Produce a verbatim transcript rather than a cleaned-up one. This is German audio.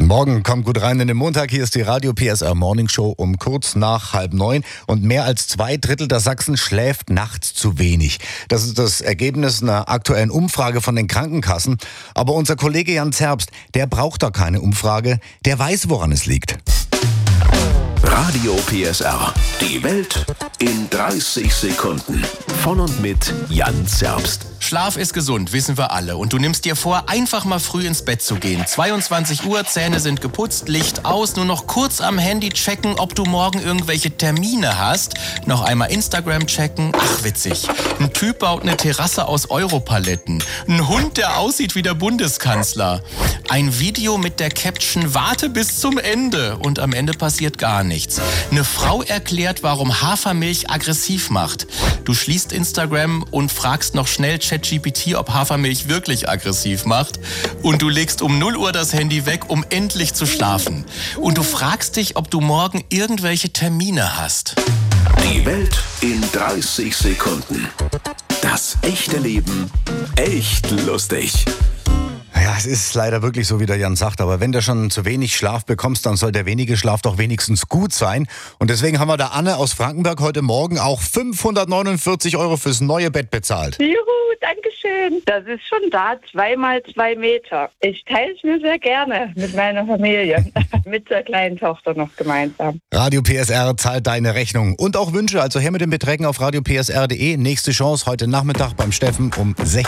Morgen, kommt gut rein in den Montag. Hier ist die Radio P S R Morning Show um kurz nach halb neun. Und mehr als zwei Drittel der Sachsen schläft nachts zu wenig. Das ist das Ergebnis einer aktuellen Umfrage von den Krankenkassen. Aber unser Kollege Jan Zerbst, der braucht da keine Umfrage. Der weiß, woran es liegt. Radio P S R. Die Welt in dreißig Sekunden. Von und mit Jan Zerbst. Schlaf ist gesund, wissen wir alle. Und du nimmst dir vor, einfach mal früh ins Bett zu gehen. zweiundzwanzig Uhr, Zähne sind geputzt, Licht aus, nur noch kurz am Handy checken, ob du morgen irgendwelche Termine hast. Noch einmal Instagram checken. Ach, witzig. Ein Typ baut eine Terrasse aus Europaletten. Ein Hund, der aussieht wie der Bundeskanzler. Ein Video mit der Caption „Warte bis zum Ende" und am Ende passiert gar nichts. Eine Frau erklärt, warum Hafermilch aggressiv macht. Du schließt Instagram und fragst noch schnell ChatGPT, ob Hafermilch wirklich aggressiv macht. Und du legst um null Uhr das Handy weg, um endlich zu schlafen. Und du fragst dich, ob du morgen irgendwelche Termine hast. Die Welt in dreißig Sekunden. Das echte Leben echt lustig. Ja, es ist leider wirklich so, wie der Jan sagt, aber wenn du schon zu wenig Schlaf bekommst, dann soll der wenige Schlaf doch wenigstens gut sein. Und deswegen haben wir der Anne aus Frankenberg heute Morgen auch fünfhundertneunundvierzig Euro fürs neue Bett bezahlt. Juhu, Dankeschön. Das ist schon da, zwei mal zwei Meter. Ich teile es mir sehr gerne mit meiner Familie, mit der kleinen Tochter noch gemeinsam. Radio P S R zahlt deine Rechnung und auch Wünsche, also her mit den Beträgen auf radio p s r punkt d e. Nächste Chance heute Nachmittag beim Steffen um sechzehn Uhr.